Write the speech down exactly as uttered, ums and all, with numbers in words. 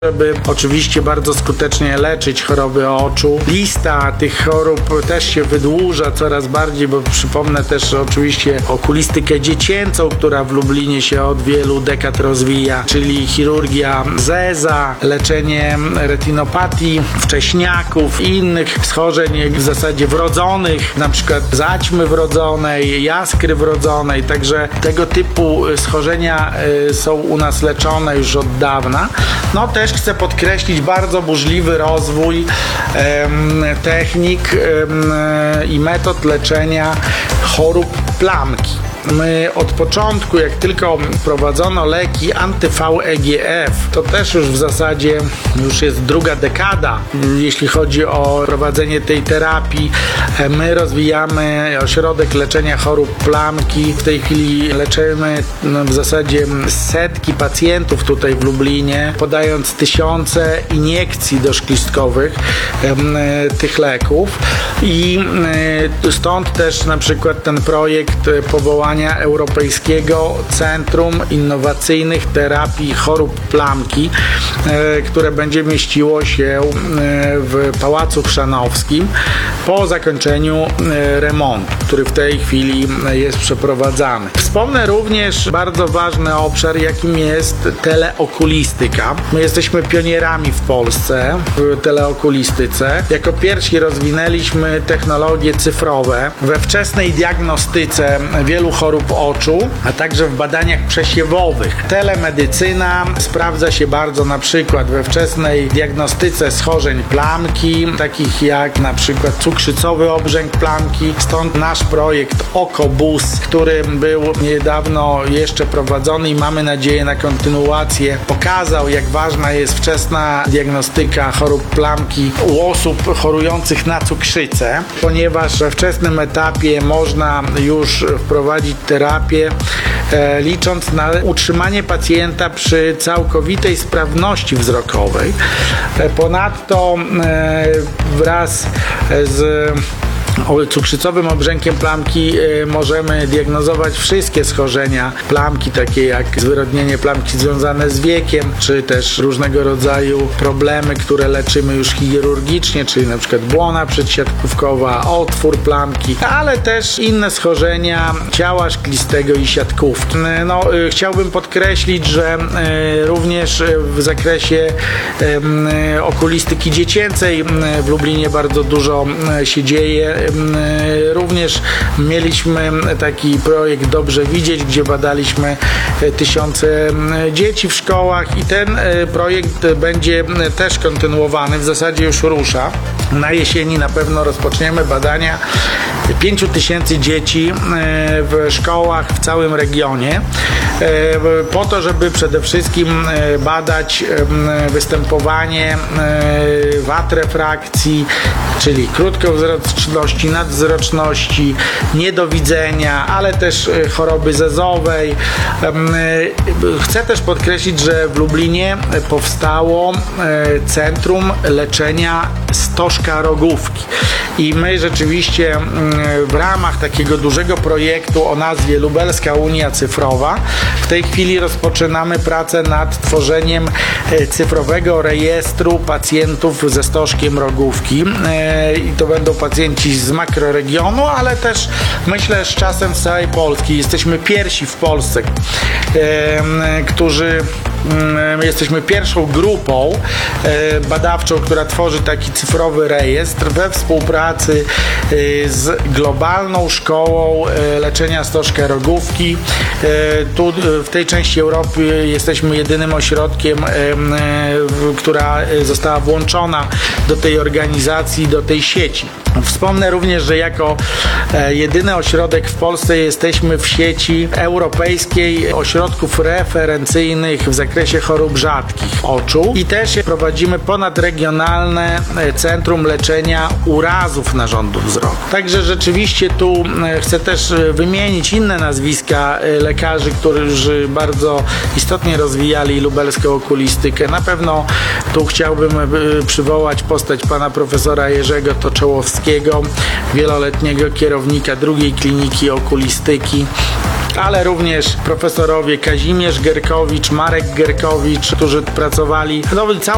żeby oczywiście bardzo skutecznie leczyć choroby oczu. Lista tych chorób też się wydłuża coraz bardziej, bo przypomnę też oczywiście okulistykę dziecięcą, która w Lublinie się od wielu dekad rozwija, czyli chirurgia zeza, leczenie retinopatii wcześniaków i innych schorzeń w zasadzie wrodzonych, na przykład zaćmy wrodzonej, jaskry wrodzonej, także tego typu schorzenia są u nas leczone już od dawna. No też chcę podkreślić bardzo burzliwy rozwój em, technik em, i metod leczenia chorób plamki. My od początku, jak tylko prowadzono leki anty-V E G F, to też już w zasadzie już jest druga dekada, jeśli chodzi o prowadzenie tej terapii. My rozwijamy ośrodek leczenia chorób plamki. W tej chwili leczymy no, w zasadzie setki pacjentów tutaj w Lublinie, podając tysiące iniekcji doszklistkowych em, tych leków. I e, stąd też na przykład ten projekt powołania Europejskiego Centrum Innowacyjnych Terapii Chorób Plamki, e, które będzie mieściło się e, w Pałacu Chrzanowskim po zakończeniu e, remontu, który w tej chwili jest przeprowadzany. Wspomnę również bardzo ważny obszar, jakim jest teleokulistyka. My jesteśmy pionierami w Polsce w teleokulistyce. Jako pierwsi rozwinęliśmy technologie cyfrowe we wczesnej diagnostyce wielu chorób oczu, a także w badaniach przesiewowych. Telemedycyna sprawdza się bardzo na przykład we wczesnej diagnostyce schorzeń plamki, takich jak na przykład cukrzycowy obrzęk plamki. Stąd nasz projekt OkoBus, który był niedawno jeszcze prowadzony i mamy nadzieję na kontynuację, pokazał, jak ważna jest wczesna diagnostyka chorób plamki u osób chorujących na cukrzycę, ponieważ we wczesnym etapie można już wprowadzić terapię, e, licząc na utrzymanie pacjenta przy całkowitej sprawności wzrokowej. E, ponadto e, wraz z O cukrzycowym obrzękiem plamki y, możemy diagnozować wszystkie schorzenia plamki, takie jak zwyrodnienie plamki związane z wiekiem, czy też różnego rodzaju problemy, które leczymy już chirurgicznie, czyli na przykład błona przedsiatkówkowa, otwór plamki, ale też inne schorzenia ciała szklistego i siatkówki. No, y, chciałbym podkreślić, że y, również w zakresie y, okulistyki dziecięcej w Lublinie bardzo dużo y, się dzieje. Również mieliśmy taki projekt Dobrze Widzieć, gdzie badaliśmy tysiące dzieci w szkołach i ten projekt będzie też kontynuowany, w zasadzie już rusza. Na jesieni na pewno rozpoczniemy badania pięciu tysięcy dzieci w szkołach w całym regionie, po to, żeby przede wszystkim badać występowanie wad refrakcji, czyli krótkowzroczności, nadwzroczności, niedowidzenia, ale też choroby zezowej. Chcę też podkreślić, że w Lublinie powstało Centrum Leczenia Stożka Rogówki i my rzeczywiście w ramach takiego dużego projektu o nazwie Lubelska Unia Cyfrowa w tej chwili rozpoczynamy pracę nad tworzeniem cyfrowego rejestru pacjentów ze stożkiem rogówki i to będą pacjenci z makroregionu, ale też myślę z czasem z całej Polski. Jesteśmy pierwsi w Polsce, którzy jesteśmy pierwszą grupą badawczą, która tworzy taki cyfrowy rejestr we współpracy z Globalną Szkołą Leczenia Stożka Rogówki. Tu w tej części Europy jesteśmy jedynym ośrodkiem, która została włączona do tej organizacji, do tej sieci. Wspomnę również, że jako jedyny ośrodek w Polsce jesteśmy w sieci europejskiej ośrodków referencyjnych w zakresie chorób rzadkich oczu i też prowadzimy ponadregionalne centrum leczenia urazów narządu wzroku. Także rzeczywiście tu chcę też wymienić inne nazwiska lekarzy, którzy bardzo istotnie rozwijali lubelską okulistykę. Na pewno tu chciałbym przywołać postać pana profesora Jerzego Toczołowskiego, wieloletniego kierownika drugiej kliniki okulistyki, ale również profesorowie Kazimierz Gerkowicz, Marek Gerkowicz, którzy pracowali, no, cała